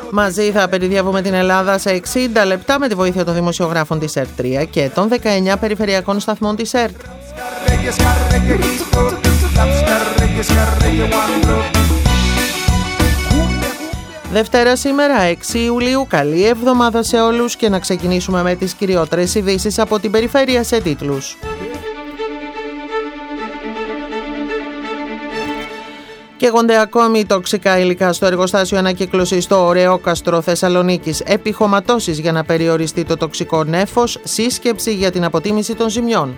Μαζί θα περιδιαβούμε την Ελλάδα σε 60 λεπτά με τη βοήθεια των δημοσιογράφων της ΕΡΤ3 και των 19 περιφερειακών σταθμών της ΕΡΤ. Δευτέρα σήμερα, 6 Ιουλίου. Καλή εβδομάδα σε όλους και να ξεκινήσουμε με τις κυριότερες ειδήσεις από την περιφέρεια σε τίτλους. Καίγονται ακόμη τοξικά υλικά στο εργοστάσιο ανακύκλωσης στο Ωρεόκαστρο Θεσσαλονίκης. Επιχωματώσεις για να περιοριστεί το τοξικό νέφος. Σύσκεψη για την αποτίμηση των ζημιών.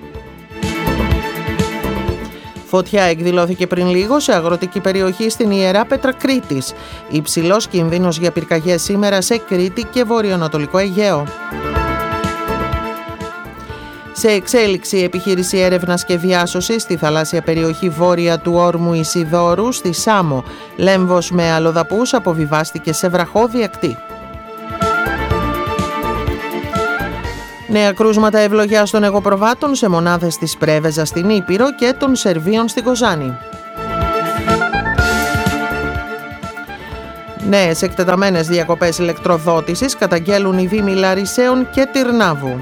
Φωτιά εκδηλώθηκε πριν λίγο σε αγροτική περιοχή στην Ιερά Πέτρα Κρήτης. Υψηλός κινδύνος για πυρκαγιές σήμερα σε Κρήτη και βορειοανατολικό Αιγαίο. Σε εξέλιξη επιχείρηση έρευνας και διάσωσης στη θαλάσσια περιοχή βόρεια του όρμου Ισιδώρου στη Σάμο. Λέμβος με αλλοδαπούς αποβιβάστηκε σε βραχώδη ακτή. Νέα κρούσματα ευλογιάς των εγωπροβάτων σε μονάδες της Πρέβεζα στην Ήπειρο και των Σερβίων στην Κοζάνη. Νέες εκτεταμένες διακοπές ηλεκτροδότησης καταγγέλουν οι Δήμοι Λαρισαίων και Τυρνάβου.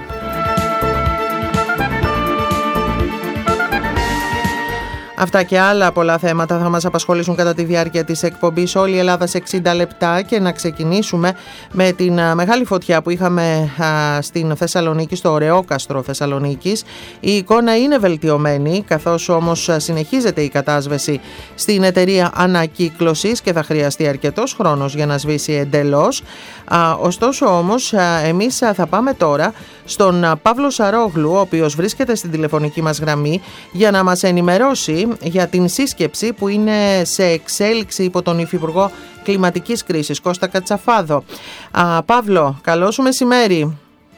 Αυτά και άλλα πολλά θέματα θα μας απασχολήσουν κατά τη διάρκεια της εκπομπής Όλη η Ελλάδα σε 60 λεπτά και να ξεκινήσουμε με την μεγάλη φωτιά που είχαμε στην Θεσσαλονίκη, στο Ωρεόκαστρο Θεσσαλονίκης. Η εικόνα είναι βελτιωμένη, καθώς όμως συνεχίζεται η κατάσβεση στην εταιρεία ανακύκλωσης και θα χρειαστεί αρκετός χρόνος για να σβήσει εντελώς. Ωστόσο όμως εμείς θα πάμε τώρα στον Παύλο Σαρόγλου, ο οποίος βρίσκεται στην τηλεφωνική μας γραμμή για να μας ενημερώσει για την σύσκεψη που είναι σε εξέλιξη υπό τον Υφυπουργό Κλιματικής Κρίσης Κώστα Κατσαφάδο. Παύλο, καλό σου μεσημέρι.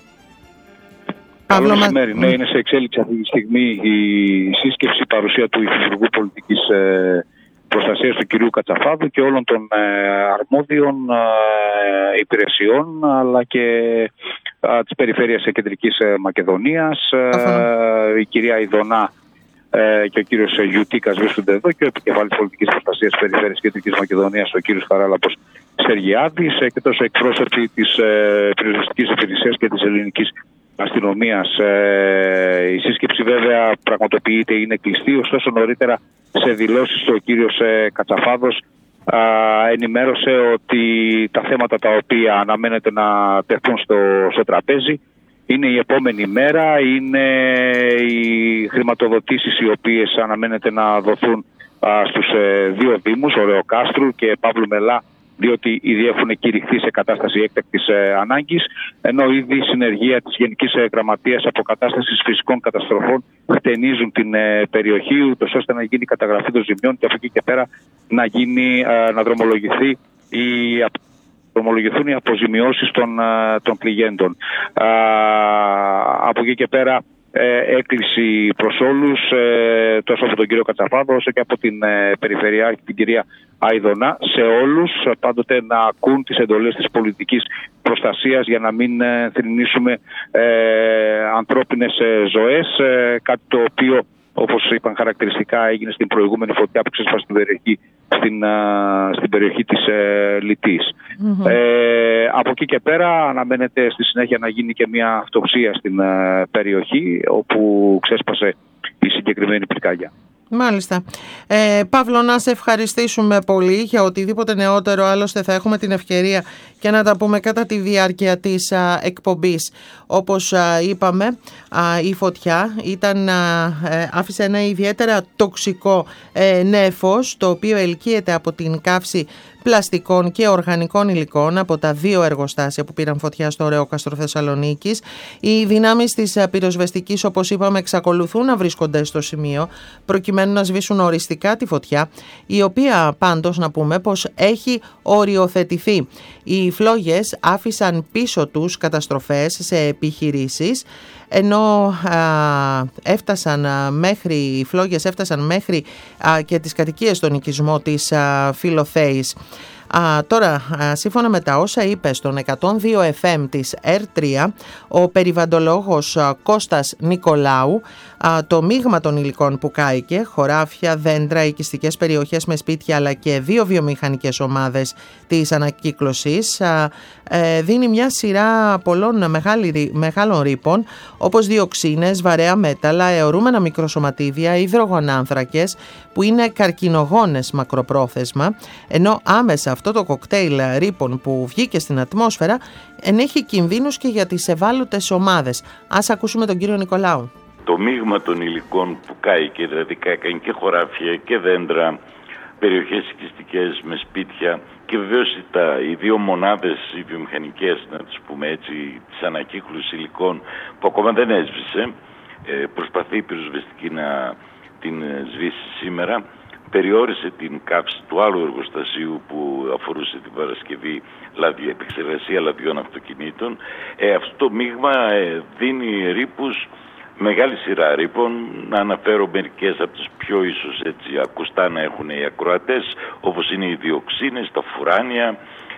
Καλό μεσημέρι. Ναι, είναι σε εξέλιξη αυτή τη στιγμή η σύσκεψη παρουσία του Υφυπουργού Πολιτικής Προστασίας του κυρίου Κατσαφάδου και όλων των αρμόδιων υπηρεσιών αλλά και της περιφέρειας Κεντρικής Μακεδονίας. Η κυρία Ιδονά και ο κύριος Γιουτίκας βρίσκονται εδώ και ο επικεφαλής πολιτικής προστασίας της περιφέρειας Κεντρικής Μακεδονίας, ο κύριος Χαράλαμπος Σεργιάδης, και τόσο εκπρόσωποι της πυροσβεστικής υπηρεσίας και της ελληνικής αστυνομίας. Η σύσκεψη βέβαια πραγματοποιείται, είναι κλειστή, ωστόσο νωρίτερα σε δηλώσεις ο κύριος Κατσαφάδος ενημέρωσε ότι τα θέματα τα οποία αναμένεται να τεθούν στο τραπέζι είναι η επόμενη μέρα, είναι οι χρηματοδοτήσεις οι οποίες αναμένεται να δοθούν στους δύο δήμους, Ωρεοκάστρου και Παύλου Μελά, διότι ήδη έχουν κηρυχθεί σε κατάσταση έκτακτης ανάγκης, ενώ ήδη η συνεργεία της Γενικής Γραμματείας Αποκατάστασης Φυσικών Καταστροφών χτενίζουν την περιοχή, ούτως ώστε να γίνει καταγραφή των ζημιών και από εκεί και πέρα να δρομολογηθούν οι αποζημιώσεις των πληγέντων. Από εκεί και πέρα έκκληση προς όλους, τόσο από τον κύριο Κατσαφάδο όσο και από την Περιφερειάρχη την κυρία Αιδονά, σε όλους πάντοτε να ακούν τις εντολές της πολιτικής προστασίας για να μην θρηνήσουμε ανθρώπινες ζωές, κάτι το οποίο, όπως είπαν χαρακτηριστικά, έγινε στην προηγούμενη φωτιά που ξέσπασε στην περιοχή της Λιτής. Από εκεί και πέρα αναμένεται στη συνέχεια να γίνει και μια αυτοψία στην περιοχή όπου ξέσπασε η συγκεκριμένη πυρκαγιά. Μάλιστα. Παύλο, να σε ευχαριστήσουμε πολύ για οτιδήποτε νεότερο, άλλωστε θα έχουμε την ευκαιρία και να τα πούμε κατά τη διάρκεια της εκπομπής. Όπως είπαμε, η φωτιά άφησε ένα ιδιαίτερα τοξικό νέφος, το οποίο ελκύεται από την καύση πλαστικών και οργανικών υλικών από τα δύο εργοστάσια που πήραν φωτιά στο Ωρεόκαστρο Θεσσαλονίκης. Οι δυνάμεις της πυροσβεστικής, όπως είπαμε, εξακολουθούν να βρίσκονται στο σημείο προκειμένου να σβήσουν οριστικά τη φωτιά, η οποία πάντως να πούμε πως έχει οριοθετηθεί. Οι φλόγες άφησαν πίσω τους καταστροφές σε επιχειρήσεις, ενώ οι φλόγες έφτασαν μέχρι και τις κατοικίες στον οικισμό της Φιλοθέης. Τώρα, σύμφωνα με τα όσα είπε στον 102 FM της R3, ο περιβαντολόγος Κώστας Νικολάου, το μείγμα των υλικών που κάηκε, χωράφια, δέντρα, οικιστικές περιοχές με σπίτια αλλά και 2 βιομηχανικές ομάδες της ανακύκλωσης, δίνει μια σειρά πολλών μεγάλων ρήπων, όπως διοξίνες, βαρέα μέταλλα, αιωρούμενα μικροσωματίδια, υδρογονάνθρακες που είναι καρκινογόνες μακροπρόθεσμα, ενώ άμεσα αυτό το κοκτέιλ ρήπων που βγήκε στην ατμόσφαιρα ενέχει κινδύνους και για τις ευάλωτες ομάδες. Ας ακούσουμε τον κύριο Νικολάου. Το μείγμα των υλικών που κάηκε, δηλαδή κάηκαν και χωράφια και δέντρα, περιοχές οικιστικές με σπίτια και βεβαίως οι 2 μονάδες οι βιομηχανικές, να τις πούμε έτσι, της ανακύκλωσης υλικών που ακόμα δεν έσβησε, προσπαθεί η πυροσβεστική να την σβήσει σήμερα, περιόρισε την καύση του άλλου εργοστασίου που αφορούσε την παρασκευή επεξεργασία λαδιών αυτοκινήτων. Αυτό το μείγμα δίνει ρήπους, μεγάλη σειρά ρήπων. Να αναφέρω μερικές από τις πιο ίσως έτσι ακουστά να έχουν οι ακροατές, όπως είναι οι διοξίνες, τα φουράνια,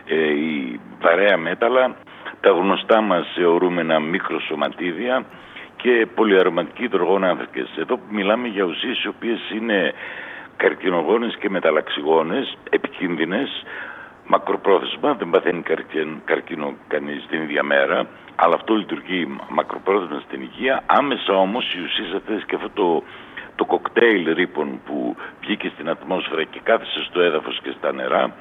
η βαρέα μέταλλα, τα γνωστά μας αιωρούμενα μικροσωματίδια και πολυαρωματικοί υδρογονάνθρακες. Εδώ μιλάμε για ουσίες οι οποίες είναι καρκινογόνες και μεταλλαξιγόνες, επικίνδυνες, μακροπρόθεσμα, δεν παθαίνει καρκίνο κανείς την ίδια μέρα, αλλά αυτό λειτουργεί μακροπρόθεσμα στην υγεία. Άμεσα όμως οι ουσίες αυτές και αυτό το κοκτέιλ ρήπων που βγήκε στην ατμόσφαιρα και κάθισε στο έδαφος και στα νερά,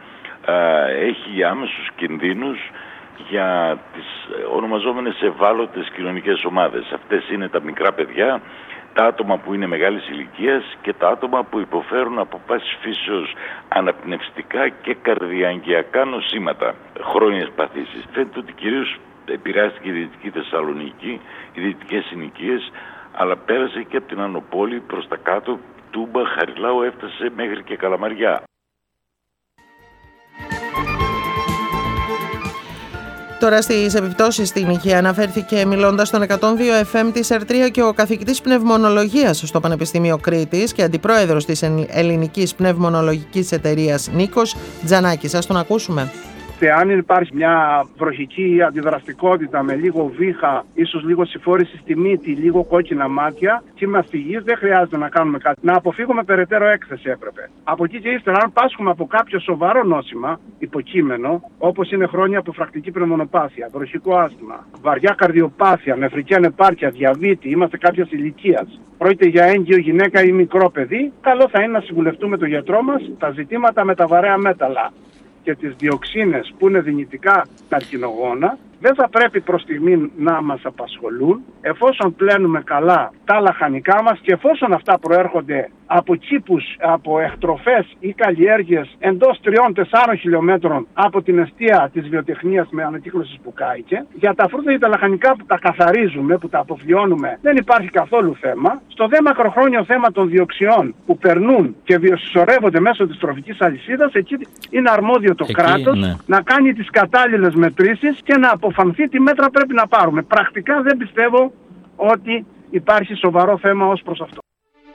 έχει άμεσους κινδύνους για τις ονομαζόμενες ευάλωτες κοινωνικές ομάδες. Αυτές είναι τα μικρά παιδιά, τα άτομα που είναι μεγάλης ηλικίας και τα άτομα που υποφέρουν από πάσης φύσεως αναπνευστικά και καρδιαγγειακά νοσήματα, χρόνιες παθήσεις. Φαίνεται ότι κυρίως επηρεάστηκε η Δυτική Θεσσαλονίκη, οι δυτικές συνοικίες, αλλά πέρασε και από την Ανοπόλη προς τα κάτω, Τούμπα, Χαριλάου, έφτασε μέχρι και Καλαμαριά. Τώρα στις επιπτώσεις στην υγεία αναφέρθηκε μιλώντας στον 102 FM της R3 και ο καθηγητής πνευμονολογίας στο Πανεπιστήμιο Κρήτης και αντιπρόεδρος της Ελληνικής Πνευμονολογικής Εταιρείας Νίκος Τζανάκης. Ας τον ακούσουμε. Αν υπάρχει μια βροχική αντιδραστικότητα με λίγο βήχα, ίσως λίγο συμφόρηση στη μύτη, λίγο κόκκινα μάτια, κύμα φυγής, δεν χρειάζεται να κάνουμε κάτι. Να αποφύγουμε περαιτέρω έκθεση έπρεπε. Από εκεί και ύστερα, αν πάσχουμε από κάποιο σοβαρό νόσημα, υποκείμενο, όπως είναι χρόνια αποφρακτική πνευμονοπάθεια, βροχικό άσθημα, βαριά καρδιοπάθεια, νεφρική ανεπάρκεια, διαβήτη, είμαστε κάποια ηλικία, πρόκειται για έγκυο γυναίκα ή μικρό παιδί, καλό θα είναι να συμβουλευτούμε τον γιατρό μας τα ζητήματα με τα βαρέα μέταλλα και τις διοξίνες που είναι δυνητικά καρκινογόνα δεν θα πρέπει προς στιγμή να μας απασχολούν εφόσον πλένουμε καλά τα λαχανικά μας και εφόσον αυτά προέρχονται από κήπους, από εκτροφές ή καλλιέργειες εντός 3-4 χιλιόμετρων από την εστία της βιοτεχνίας με ανακύκλωση που κάηκε. Για τα φρούτα ή τα λαχανικά που τα καθαρίζουμε, που τα αποφλιώνουμε, δεν υπάρχει καθόλου θέμα. Στο δε μακροχρόνιο θέμα των διοξιών που περνούν και βιοσυσσωρεύονται μέσω της τροφικής αλυσίδας, εκεί είναι αρμόδιο το κράτος να κάνει τις κατάλληλες μετρήσεις και να αποφανθεί τι μέτρα πρέπει να πάρουμε. Πρακτικά δεν πιστεύω ότι υπάρχει σοβαρό θέμα ως προς αυτό.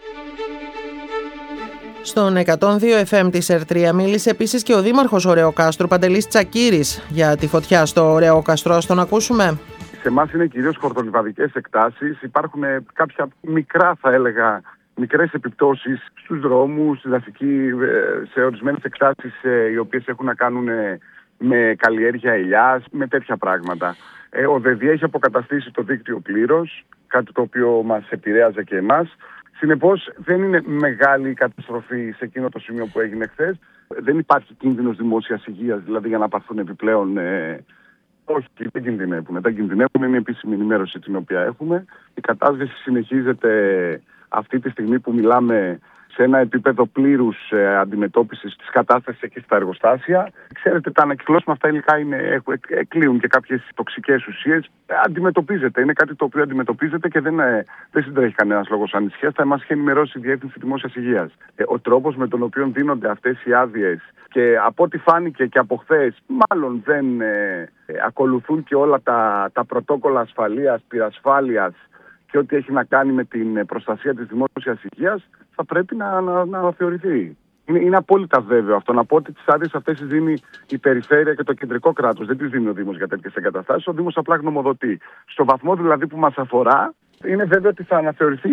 Στον 102 FM της R3 μίλησε επίσης και ο Δήμαρχος Ωρεοκάστρου Παντελής Τσακύρης για τη φωτιά στο Ωρεοκαστρό. Ας τον ακούσουμε. Σε εμάς είναι κυρίως χορτολιβαδικές εκτάσεις. Υπάρχουν κάποια μικρά, θα έλεγα, μικρές επιπτώσεις στους δρόμους, στη δασική, σε ορισμένες εκτάσεις οι οποίες έχουν να κάνουν με καλλιέργεια ελιάς, με τέτοια πράγματα. Ο ΔΕΔΙ έχει αποκαταστήσει το δίκτυο πλήρως, κάτι το οποίο μας επηρέαζε και εμάς. Συνεπώς δεν είναι μεγάλη η καταστροφή σε εκείνο το σημείο που έγινε χθες. Δεν υπάρχει κίνδυνος δημόσιας υγείας, δηλαδή για να πάρθουν επιπλέον. Όχι, δεν κινδυνεύουν. Δεν κινδυνεύουν, είναι η επίσημη ενημέρωση την οποία έχουμε. Η κατάσταση συνεχίζεται αυτή τη στιγμή που μιλάμε σε ένα επίπεδο πλήρους αντιμετώπισης της κατάστασης εκεί στα εργοστάσια. Ξέρετε, τα ανακυκλώσιμα αυτά υλικά εκλείουν και κάποιες τοξικές ουσίες. Αντιμετωπίζεται, είναι κάτι το οποίο αντιμετωπίζεται και δεν συντρέχει κανένας λόγος ανησυχίας. Θα μας έχει ενημερώσει η Διεύθυνση Δημόσιας Υγείας. Ο τρόπος με τον οποίο δίνονται αυτές οι άδειες και από ό,τι φάνηκε και από χθες, μάλλον δεν ακολουθούν και όλα τα πρωτόκολλα ασφαλείας, πυρασφάλειας και ό,τι έχει να κάνει με την προστασία της δημόσιας υγείας, θα πρέπει να θεωρηθεί. Είναι απόλυτα βέβαιο αυτό. Να πω ότι τις άδειες αυτές τις δίνει η περιφέρεια και το κεντρικό κράτος. Δεν τις δίνει ο Δήμος για τέτοιες εγκαταστάσεις. Ο Δήμος απλά γνωμοδοτεί. Στο βαθμό δηλαδή που μας αφορά, είναι βέβαιο ότι θα αναθεωρηθεί.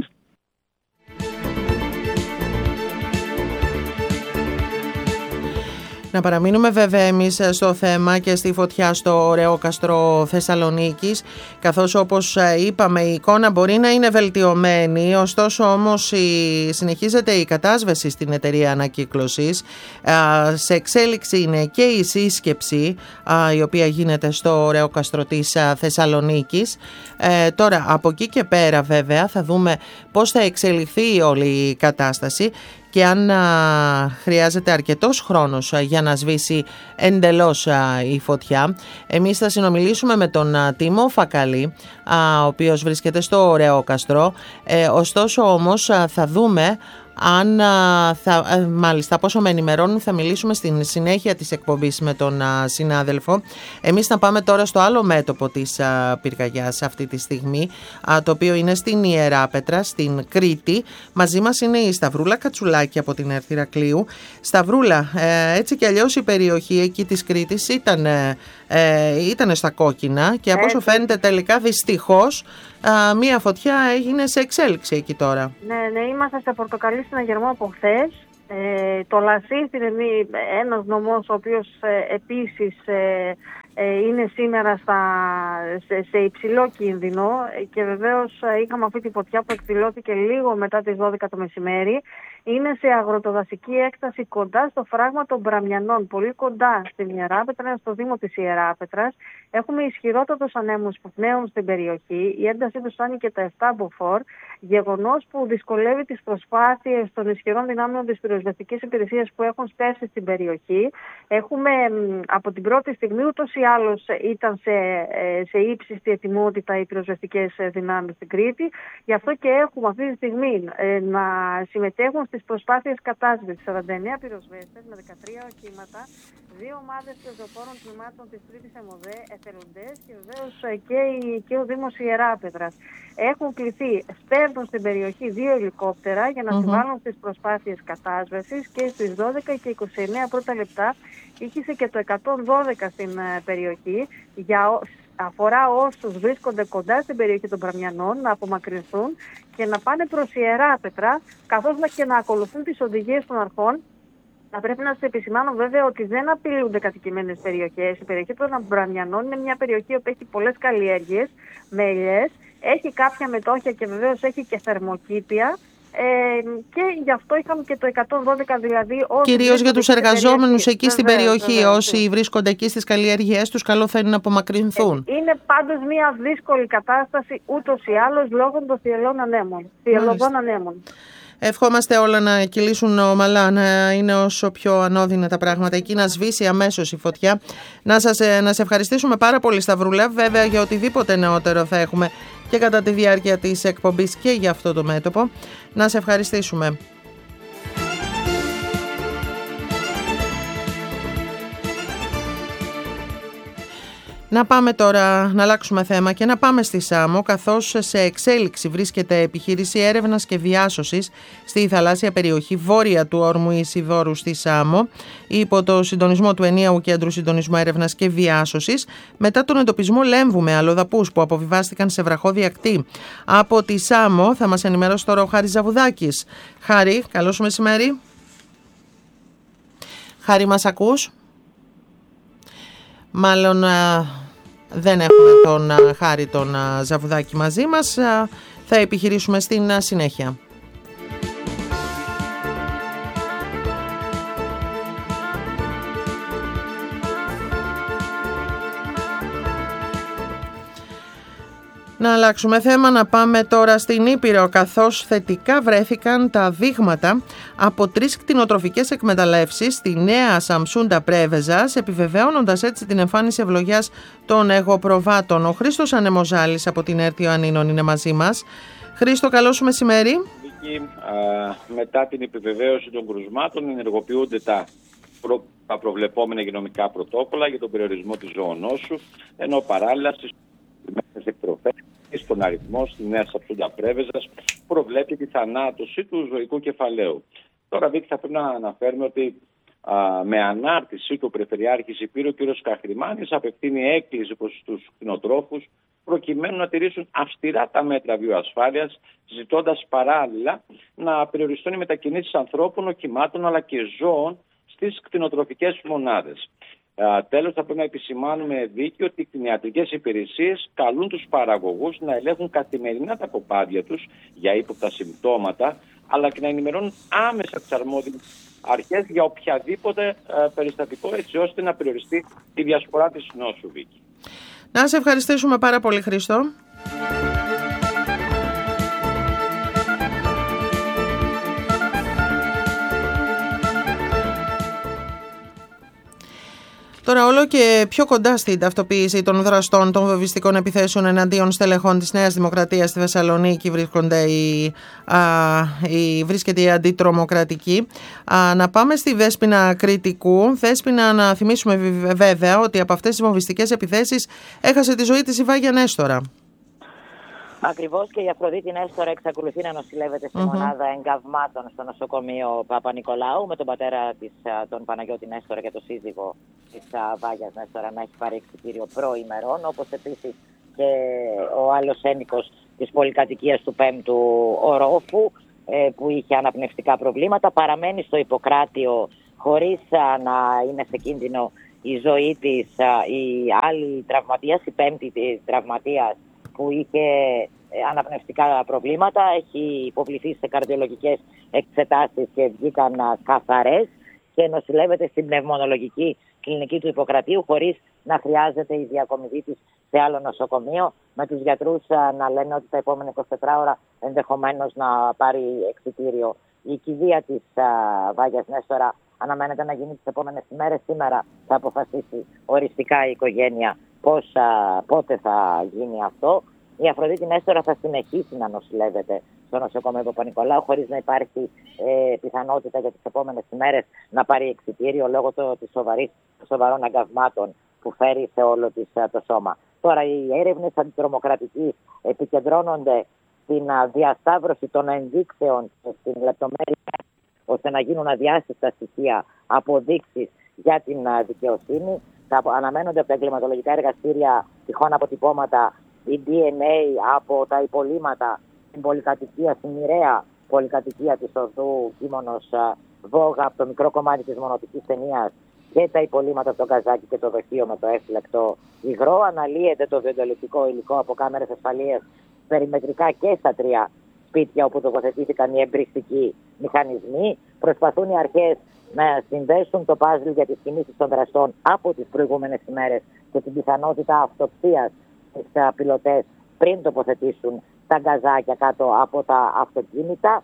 Να παραμείνουμε βέβαια εμείς στο θέμα και στη φωτιά στο Ρεόκαστρο Θεσσαλονίκης, καθώς όπως είπαμε η εικόνα μπορεί να είναι βελτιωμένη, ωστόσο όμως συνεχίζεται η κατάσβεση στην εταιρεία ανακύκλωσης. Σε εξέλιξη είναι και η σύσκεψη η οποία γίνεται στο Ρεόκαστρο της Θεσσαλονίκης. Τώρα από εκεί και πέρα βέβαια θα δούμε πώς θα εξελιχθεί όλη η κατάσταση και αν χρειάζεται αρκετός χρόνος για να σβήσει εντελώς η φωτιά. Εμείς θα συνομιλήσουμε με τον Τίμο Φακαλή, ο οποίος βρίσκεται στο Ρεόκαστρο. Ωστόσο όμως θα δούμε αν μάλιστα πόσο με ενημερώνουν, θα μιλήσουμε στην συνέχεια της εκπομπής με τον συνάδελφο. Εμείς θα πάμε τώρα στο άλλο μέτωπο της πυρκαγιάς αυτή τη στιγμή, το οποίο είναι στην Ιεράπετρα, στην Κρήτη. Μαζί μας είναι η Σταυρούλα Κατσουλάκη από την Ερθ Ηρακλείου. Σταυρούλα, έτσι κι αλλιώς η περιοχή εκεί της Κρήτης ήταν στα κόκκινα και από όσο φαίνεται τελικά δυστυχώς μία φωτιά έγινε σε εξέλιξη εκεί τώρα. Ναι, είμαστε σε πορτοκαλί συναγερμό από χθες. Το Λασίθι είναι ένας νομός ο οποίος επίσης είναι σήμερα σε υψηλό κίνδυνο και βεβαίως είχαμε αυτή τη φωτιά που εκδηλώθηκε λίγο μετά τις 12 το μεσημέρι. Είναι σε αγροτοδασική έκταση κοντά στο φράγμα των Μπραμιανών, πολύ κοντά στην Ιεράπετρα, στο Δήμο της Ιεράπετρας. Έχουμε ισχυρότατους ανέμους που πνέουν στην περιοχή. Η έντασή τους φτάνει και τα 7 μποφόρ, γεγονός που δυσκολεύει τις προσπάθειες των ισχυρών δυνάμεων της πυροσβεστικής υπηρεσίας που έχουν στέσει στην περιοχή. Έχουμε από την πρώτη στιγμή ούτως ή άλλως ήταν σε ύψιστη ετοιμότητα οι πυροσβεστικές δυνάμεις στην Κρήτη. Γι' αυτό και έχουμε αυτή τη στιγμή να συμμετέχουν στις προσπάθειες κατάσβεσης 49 πυροσβέστες με 13 οχήματα, 2 ομάδες πεζοφόρων τμήματων της Τρίτης ΕΜΟΔΕ, εθελοντές και βεβαίως και ο Δήμος Ιεράπετρας. Έχουν κληθεί, στέλνουν στην περιοχή 2 ελικόπτερα για να συμβάλλουν στις προσπάθειες κατάσβεσης και στις 12 και 29 πρώτα λεπτά ήχησε και το 112 στην περιοχή αφορά όσους βρίσκονται κοντά στην περιοχή των Μπραμιανών να απομακρυνθούν και να πάνε προς Ιεράπετρα, καθώς και να ακολουθούν τις οδηγίες των αρχών. Θα πρέπει να σας επισημάνω βέβαια ότι δεν απειλούνται κατοικημένες περιοχές. Η περιοχή των Μπραμιανών είναι μια περιοχή που έχει πολλές καλλιέργειες με ελιές, έχει κάποια μετόχια και βεβαίως έχει και θερμοκήπια. Και γι' αυτό είχαμε και το 112 δηλαδή. Κυρίως για τους εργαζόμενους εκεί στην περιοχή, όσοι βρίσκονται εκεί στις καλλιέργειές τους, καλό θα είναι να απομακρυνθούν. Είναι πάντως μια δύσκολη κατάσταση ούτως ή άλλως λόγω των θυελλών ανέμων. Ευχόμαστε όλα να κυλήσουν ομαλά, να είναι όσο πιο ανώδυνα τα πράγματα εκεί, να σβήσει αμέσως η φωτιά. Να σε ευχαριστήσουμε πάρα πολύ, Σταυρούλα, βέβαια για οτιδήποτε νεότερο θα έχουμε και κατά τη διάρκεια της εκπομπής και για αυτό το μέτωπο. Να σε ευχαριστήσουμε. Να πάμε τώρα, να αλλάξουμε θέμα και να πάμε στη Σάμο, καθώς σε εξέλιξη βρίσκεται επιχείρηση έρευνας και διάσωσης στη θαλάσσια περιοχή βόρεια του όρμου Ισιδώρου στη Σάμο, υπό το συντονισμό του Ενιαίου Κέντρου Συντονισμού Έρευνας και Διάσωσης, μετά τον εντοπισμό λέμβου με αλλοδαπούς που αποβιβάστηκαν σε βραχώδη ακτή. Από τη Σάμο θα μας ενημερώσει τώρα ο Χάρης Ζαβουδάκης. Χάρη, καλό σου μεσημέρι. Χάρη, μας ακούς? Μάλλον δεν έχουμε τον Χάρη τον Ζαβουδάκη μαζί μας. Θα επιχειρήσουμε στην συνέχεια. Να αλλάξουμε θέμα, να πάμε τώρα στην Ήπειρο, καθώς θετικά βρέθηκαν τα δείγματα από 3 κτηνοτροφικές εκμεταλλεύσεις στη Νέα Σαμσούντα Πρέβεζας, επιβεβαιώνοντας έτσι την εμφάνιση ευλογιάς των εγωπροβάτων. Ο Χρήστος Ανεμοζάλης από την Ερθ Ιωαννίνων είναι μαζί μας. Χρήστο, καλό σου μεσημέρι. Μετά την επιβεβαίωση των κρουσμάτων ενεργοποιούνται τα προβλεπόμενα υγειονομικά πρωτόκολλα για τον περιορισμό της ζωονόσου, ενώ παράλληλα στις εκτροφές στον αριθμό στη Νέα Σαμσούντα Πρέβεζας προβλέπει τη θανάτωση του ζωικού κεφαλαίου. Τώρα, Βίκη, θα πρέπει να αναφέρουμε ότι με ανάρτηση του Περιφερειάρχης Ηπείρου, ο κ. Καχρημάνης απευθύνει έκκληση προς τους κτηνοτρόφους προκειμένου να τηρήσουν αυστηρά τα μέτρα βιοασφάλειας, ζητώντας παράλληλα να περιοριστούν οι μετακινήσεις ανθρώπων, οχημάτων αλλά και ζώων στις κτηνοτροφικές μονάδες. Τέλος, θα πρέπει να επισημάνουμε, Βίκη, ότι οι κτηνιατρικές υπηρεσίες καλούν τους παραγωγούς να ελέγχουν καθημερινά τα κοπάδια τους για ύποπτα συμπτώματα, αλλά και να ενημερώνουν άμεσα τις αρμόδιες αρχές για οποιαδήποτε περιστατικό, έτσι ώστε να περιοριστεί η διασπορά της νόσου, Βίκη. Να σε ευχαριστήσουμε πάρα πολύ, Χρήστο. Τώρα όλο και πιο κοντά στην ταυτοποίηση των δραστών των βομβιστικών επιθέσεων εναντίον στελεχών της Νέας Δημοκρατίας στη Θεσσαλονίκη βρίσκεται η αντιτρομοκρατική. Να πάμε στη Δέσποινα Κρητικού. Δέσποινα, να θυμίσουμε βέβαια ότι από αυτές τις βομβιστικές επιθέσεις έχασε τη ζωή της η Βάγια Νέστορα. Ακριβώς, και η Αφροδίτη Νέστορα εξακολουθεί να νοσηλεύεται στη μονάδα εγκαυμάτων στο νοσοκομείο Παπα-Νικολάου, με τον πατέρα της, τον Παναγιώτη Νέστορα, και τον σύζυγο της Βάγιας Νέστορα να έχει πάρει εξιτήριο προημερών, όπως επίσης και ο άλλος ένικος της πολυκατοικίας του 5ου ορόφου, που είχε αναπνευστικά προβλήματα. Παραμένει στο Ιπποκράτιο χωρίς να είναι σε κίνδυνο η ζωή της. Η άλλη τραυματίας, η 5η τραυματίας, που είχε αναπνευστικά προβλήματα, έχει υποβληθεί σε καρδιολογικές εξετάσεις και βγήκαν καθαρές και νοσηλεύεται στην πνευμονολογική κλινική του Ιπποκρατίου, χωρίς να χρειάζεται η διακομιδή της σε άλλο νοσοκομείο, με τους γιατρούς να λένε ότι τα επόμενα 24 ώρα ενδεχομένως να πάρει εξιτήριο. Η κηδεία της Βάγιας Νέστορα αναμένεται να γίνει τις επόμενες ημέρες. Σήμερα θα αποφασίσει οριστικά η οικογένεια πότε θα γίνει αυτό. Η Αφροδίτη Νέστορα θα συνεχίσει να νοσηλεύεται στο νοσοκομείο Παπα-Νικολάου, χωρίς να υπάρχει πιθανότητα για τις επόμενες ημέρες να πάρει εξιτήριο λόγω των σοβαρών αγκαυμάτων που φέρει σε όλο της το σώμα. Τώρα, οι έρευνες αντιτρομοκρατικής επικεντρώνονται στην διασταύρωση των ενδείξεων και στην λεπτομέρεια, ώστε να γίνουν αδιάστατα στοιχεία, αποδείξεις για την δικαιοσύνη. Θα αναμένονται από τα εγκληματολογικά εργαστήρια τυχόν αποτυπώματα, η DNA από τα υπολείμματα στην πολυκατοικία, στην μοιραία πολυκατοικία της οδού Κίμωνος Βόγα, από το μικρό κομμάτι της μονοτικής ταινίας, και τα υπολείμματα από το καζάκι και το δοχείο με το έφλεκτο υγρό. Αναλύεται το βιοντολιστικό υλικό από κάμερες ασφαλείας περιμετρικά και στα 3 σπίτια όπου τοποθετήθηκαν οι εμπριστικοί μηχανισμοί. Προσπαθούν οι αρχές να συνδέσουν το παζλ για τις κινήσεις των δραστών από τις προηγούμενες ημέρες και την πιθανότητα αυτοψίας στις πιλωτές πριν τοποθετήσουν τα γκαζάκια κάτω από τα αυτοκίνητα.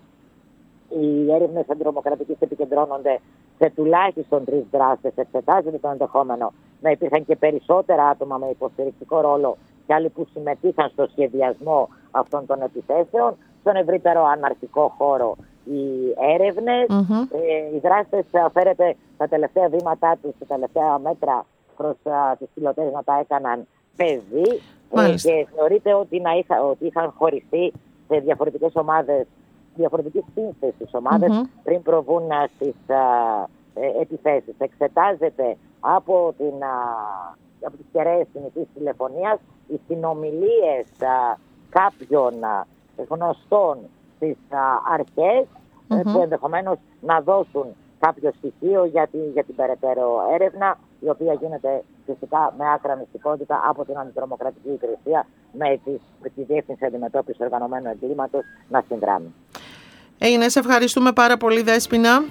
Οι έρευνες αντιτρομοκρατικής επικεντρώνονται σε τουλάχιστον 3 δράστες. Εξετάζεται το ενδεχόμενο να υπήρχαν και περισσότερα άτομα με υποστηρικτικό ρόλο και άλλοι που συμμετείχαν στο σχεδιασμό αυτών των επιθέσεων. Στον ευρύτερο αναρχικό χώρο οι έρευνες, οι δράστες φέρεται τα τελευταία βήματά τους, τα τελευταία μέτρα προς τις πιλωτές να τα έκαναν παιδί, και θεωρείται ότι είχαν χωριστεί σε διαφορετικές ομάδες, διαφορετικές σύνθεσης ομάδες πριν προβούν στις επιθέσεις. Εξετάζεται από τις κεραίες κινητής τηλεφωνίας οι συνομιλίες κάποιων γνωστών στις αρχές που ενδεχομένως να δώσουν κάποιο στοιχείο για την περαιτέρω έρευνα, η οποία γίνεται φυσικά με άκρα μυστικότητα από την αντιτρομοκρατική υπηρεσία, με τη Διεύθυνση Αντιμετώπισης Οργανωμένου Εγκλήματος να συνδράμει. Σε ευχαριστούμε πάρα πολύ, Δέσποινα.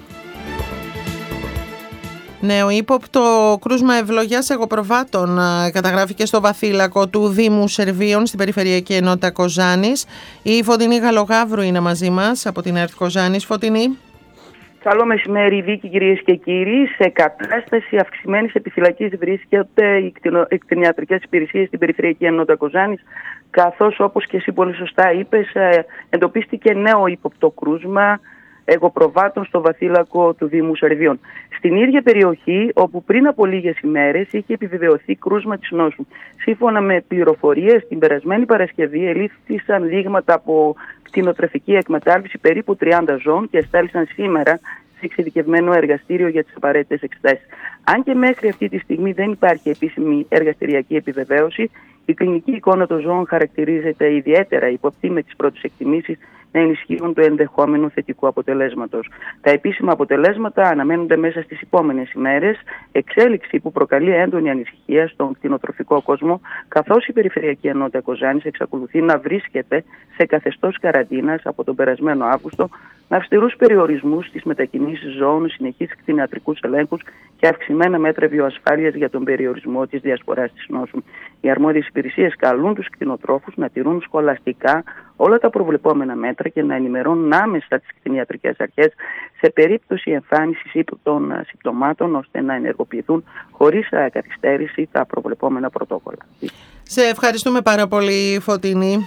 Νεούποπτο κρούσμα ευλογιάς εγωπροβάτων καταγράφηκε στο βαθύλακο του Δήμου Σερβίων στην Περιφερειακή Ενότητα Κοζάνης. Η Φωτεινή Γαλογαύρου είναι μαζί μας από την ΕΡΤ Κοζάνης. Φωτεινή. Καλό μεσημέρι, Βίκη, κυρίες και κύριοι. Σε κατάσταση αυξημένης επιφυλακής βρίσκονται οι κτηνιατρικές υπηρεσίες στην Περιφερειακή Ενότητα Κοζάνης, καθώς, όπως και εσύ πολύ σωστά είπες, εντοπίστηκε νέο ύποπτο κρούσμα εγωπροβάτων στο βαθύλακο του Δήμου Σερβίων. Στην ίδια περιοχή, όπου πριν από λίγες ημέρες είχε επιβεβαιωθεί κρούσμα της νόσου. Σύμφωνα με πληροφορίες, την περασμένη Παρασκευή ελήφθησαν δείγματα από κτηνοτροφική εκμετάλλευση περίπου 30 ζώων και εστάλησαν σήμερα σε εξειδικευμένο εργαστήριο για τις απαραίτητες εξετάσεις. Αν και μέχρι αυτή τη στιγμή δεν υπάρχει επίσημη εργαστηριακή επιβεβαίωση, η κλινική εικόνα των ζώων χαρακτηρίζεται ιδιαίτερα υποπτή με τις πρώτες εκτιμήσεις να ενισχύουν το ενδεχόμενο θετικού αποτελέσματος. Τα επίσημα αποτελέσματα αναμένονται μέσα στις επόμενες ημέρες, εξέλιξη που προκαλεί έντονη ανησυχία στον κτηνοτροφικό κόσμο, καθώς η Περιφερειακή Ενότητα Κοζάνης εξακολουθεί να βρίσκεται σε καθεστώς καραντίνας από τον περασμένο Αύγουστο, με αυστηρούς περιορισμούς στις μετακινήσεις ζώων, συνεχείς κτηνιατρικούς ελέγχους και αυξημένα μέτρα βιοασφάλειας για τον περιορισμό της διασποράς της νόσου. Οι αρμόδιες υπηρεσίες καλούν τους κτηνοτρόφους να τηρούν σχολαστικά όλα τα προβλεπόμενα μέτρα και να ενημερώνουν άμεσα τις κτηνιατρικές αρχές σε περίπτωση εμφάνισης των συμπτωμάτων, ώστε να ενεργοποιηθούν χωρίς καθυστέρηση τα προβλεπόμενα πρωτόκολλα. Σε ευχαριστούμε πάρα πολύ, Φωτεινή.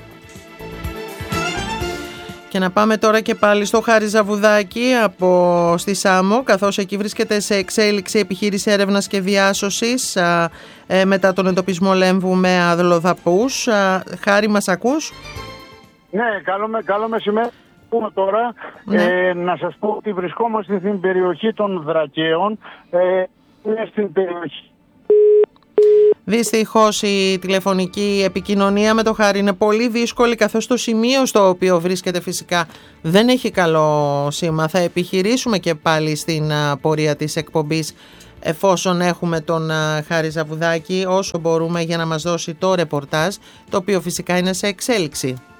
Και να πάμε τώρα και πάλι στο Χάρη Ζαβουδάκη στη Σάμο, καθώς εκεί βρίσκεται σε εξέλιξη επιχείρηση έρευνας και διάσωσης μετά τον εντοπισμό λέμβου με αδλοδαπούς. Χάρη, μας ακούς? Ναι, καλό μεσημέρι. Τώρα να σας πω ότι βρισκόμαστε στην περιοχή των Δρακαίων, είναι στην περιοχή. Δυστυχώς η τηλεφωνική επικοινωνία με το Χάρη είναι πολύ δύσκολη, καθώς το σημείο στο οποίο βρίσκεται φυσικά δεν έχει καλό σήμα. Θα επιχειρήσουμε και πάλι στην πορεία της εκπομπής, εφόσον έχουμε τον Χάρη Ζαβουδάκη, όσο μπορούμε για να μας δώσει το ρεπορτάζ, το οποίο φυσικά είναι σε εξέλιξη.